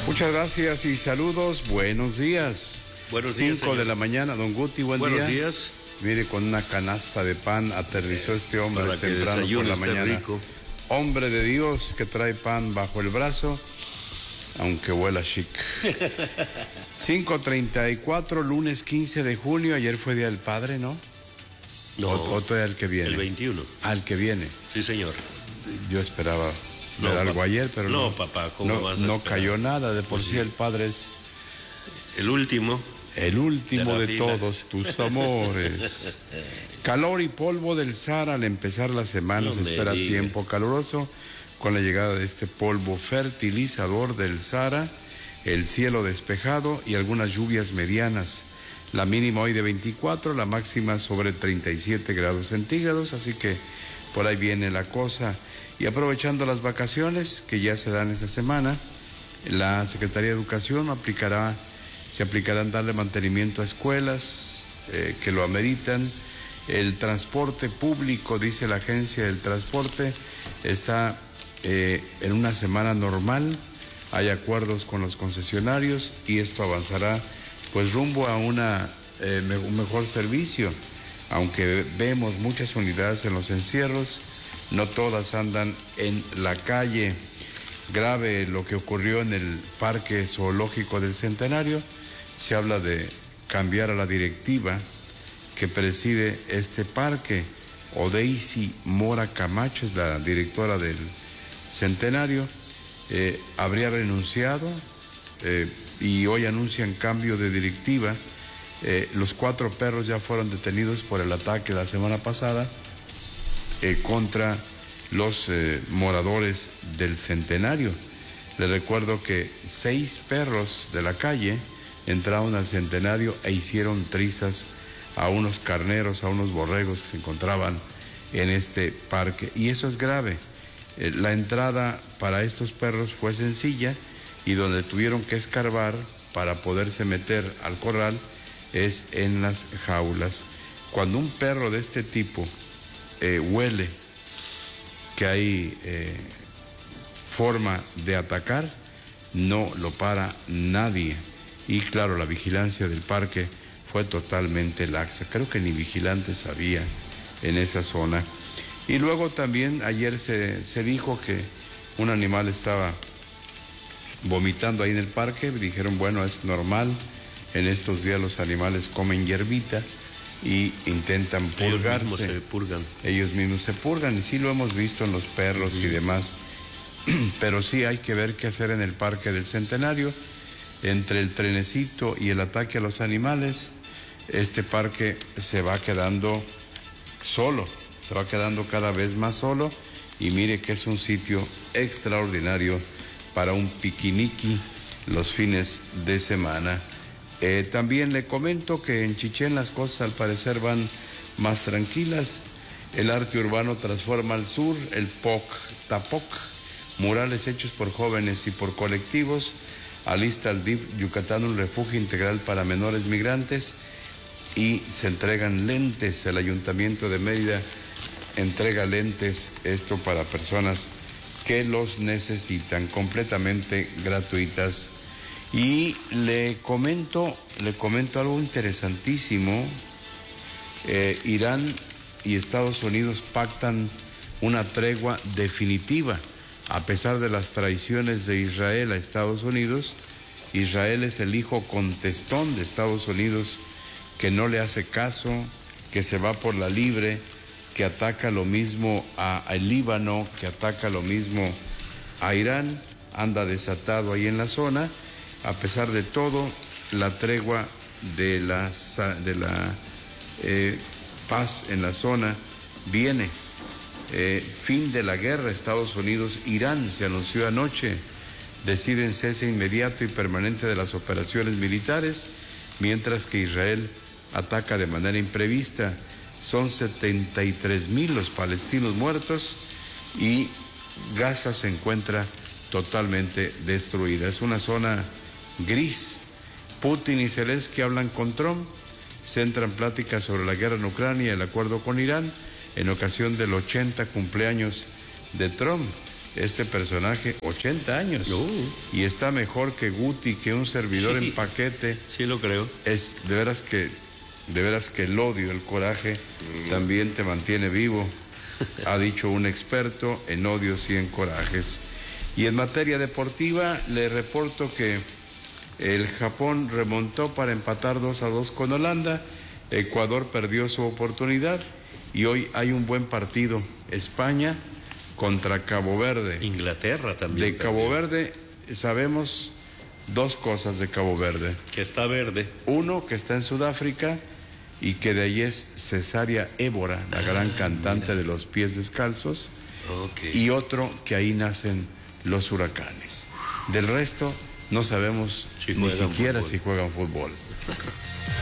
Muchas gracias y saludos. Buenos días. Buenos días, 5 de la mañana, don Guti, buen día. Buenos días. Mire, con una canasta de pan aterrizó este hombre Para que temprano por la desayune mañana. rico. Hombre de Dios que trae pan bajo el brazo, aunque huela chic. 5:34, lunes 15 de junio. Ayer fue Día del Padre, ¿no? No, O todavía el que viene. el 21. Al que viene. Sí, señor. Yo esperaba ver No, algo papá. ayer, pero No, papá, ¿cómo no, vas a no esperar? cayó nada. De por Pues sí sí. el Padre es El último. el último de la de fila. todos tus amores. Calor y polvo del Sahara. Al empezar la semana No se me espera diga. tiempo caluroso con la llegada de este polvo fertilizador del Sahara, el cielo despejado y algunas lluvias medianas. La mínima hoy de 24, la máxima sobre 37 grados centígrados, así que por ahí viene la cosa. Y aprovechando las vacaciones que ya se dan esta semana, la Secretaría de Educación se aplicarán darle mantenimiento a escuelas que lo ameritan. El transporte público, dice la Agencia del Transporte, está en una semana normal. Hay acuerdos con los concesionarios y esto avanzará pues rumbo a un mejor servicio. Aunque vemos muchas unidades en los encierros, no todas andan en la calle. Grave lo que ocurrió en el Parque Zoológico del Centenario. Se habla de cambiar a la directiva que preside este parque. Odeisy Mora Camacho es la directora del Centenario. Habría renunciado y hoy anuncian cambio de directiva. Los 4 perros ya fueron detenidos por el ataque la semana pasada contra los moradores del Centenario. Les recuerdo que 6 perros de la calle entraron al Centenario e hicieron trizas a unos carneros, a unos borregos que se encontraban en este parque. Y eso es grave. La entrada para estos perros fue sencilla y donde tuvieron que escarbar para poderse meter al corral es en las jaulas. Cuando un perro de este tipo huele que hay forma de atacar, no lo para nadie. Y claro, la vigilancia del parque fue totalmente laxa. Creo que ni vigilantes había en esa zona. Y luego también ayer se dijo que un animal estaba vomitando ahí en el parque. Dijeron, bueno, es normal. En estos días los animales comen hierbita y intentan purgarse. Ellos mismos se purgan. Ellos mismos se purgan y sí lo hemos visto en los perros y demás. Pero sí hay que ver qué hacer en el Parque del Centenario. Entre el trenecito y el ataque a los animales, este parque se va quedando solo, se va quedando cada vez más solo. Y mire que es un sitio extraordinario para un piquiniqui los fines de semana. También le comento que en Chichén las cosas al parecer van más tranquilas. El arte urbano transforma al sur, el POC Tapoc, murales hechos por jóvenes y por colectivos. Alista al DIF Yucatán un refugio integral para menores migrantes y se entregan lentes. El Ayuntamiento de Mérida entrega lentes, esto para personas que los necesitan, completamente gratuitas. Y le comento algo interesantísimo. Irán y Estados Unidos pactan una tregua definitiva. A pesar de las traiciones de Israel a Estados Unidos, Israel es el hijo contestón de Estados Unidos que no le hace caso, que se va por la libre, que ataca lo mismo al Líbano, que ataca lo mismo a Irán, anda desatado ahí en la zona. A pesar de todo, la tregua de la paz en la zona viene. Fin de la guerra, Estados Unidos-Irán, se anunció anoche. Deciden cese inmediato y permanente de las operaciones militares, mientras que Israel ataca de manera imprevista. Son 73,000 los palestinos muertos y Gaza se encuentra totalmente destruida. Es una zona gris. Putin y Zelensky hablan con Trump, centran pláticas sobre la guerra en Ucrania y el acuerdo con Irán en ocasión del 80 cumpleaños de Trump. este personaje 80 años. Y está mejor que Guti, que un servidor en paquete. Sí, lo creo. Es de veras que el odio, el coraje también te mantiene vivo, ha dicho un experto en odios y en corajes. Y en materia deportiva le reporto que el Japón remontó para empatar 2-2 con Holanda. Ecuador perdió su oportunidad y hoy hay un buen partido. España contra Cabo Verde. Inglaterra también. De Cabo Verde sabemos dos cosas de Cabo Verde. Que está verde. Uno, que está en Sudáfrica y que de ahí es Cesárea Évora, la gran cantante de los pies descalzos. Okay. Y otro, que ahí nacen los huracanes. Del resto no sabemos ni siquiera si juegan fútbol.